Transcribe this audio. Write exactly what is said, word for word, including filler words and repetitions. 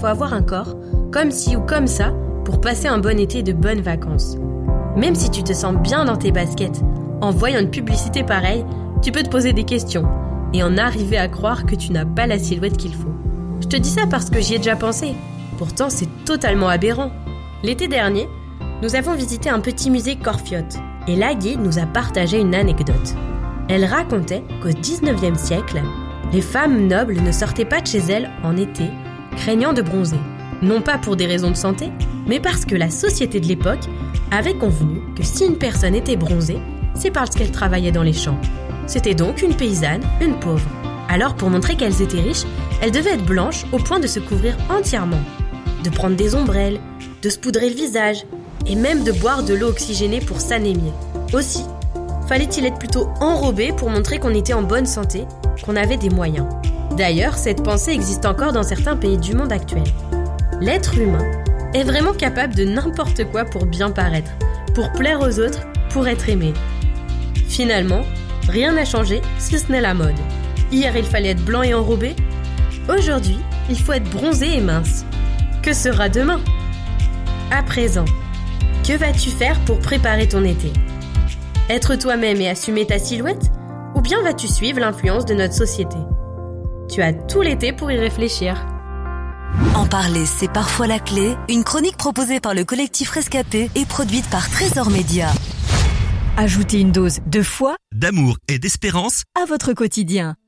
faut avoir un corps comme ci ou comme ça pour passer un bon été et de bonnes vacances. Même si tu te sens bien dans tes baskets, en voyant une publicité pareille, tu peux te poser des questions et en arriver à croire que tu n'as pas la silhouette qu'il faut. Je te dis ça parce que j'y ai déjà pensé. Pourtant, c'est totalement aberrant. L'été dernier, nous avons visité un petit musée Corfiote et la guide nous a partagé une anecdote. Elle racontait qu'au dix-neuvième siècle, les femmes nobles ne sortaient pas de chez elles en été, craignant de bronzer. Non pas pour des raisons de santé, mais parce que la société de l'époque avait convenu que si une personne était bronzée, c'est parce qu'elle travaillait dans les champs. C'était donc une paysanne, une pauvre. Alors pour montrer qu'elles étaient riches, elles devaient être blanches au point de se couvrir entièrement, de prendre des ombrelles, de se poudrer le visage et même de boire de l'eau oxygénée pour s'anémier. Aussi, fallait-il être plutôt enrobé pour montrer qu'on était en bonne santé, qu'on avait des moyens. D'ailleurs, cette pensée existe encore dans certains pays du monde actuel. L'être humain est vraiment capable de n'importe quoi pour bien paraître, pour plaire aux autres, pour être aimé. Finalement, rien n'a changé si ce n'est la mode. Hier, il fallait être blanc et enrobé. Aujourd'hui, il faut être bronzé et mince. Que sera demain ? À présent, que vas-tu faire pour préparer ton été ? Être toi-même et assumer ta silhouette ? Ou bien vas-tu suivre l'influence de notre société ? Tu as tout l'été pour y réfléchir. En parler, c'est parfois la clé. Une chronique proposée par le collectif Rescapé et produite par Trésor Média. Ajoutez une dose de foi, d'amour et d'espérance à votre quotidien.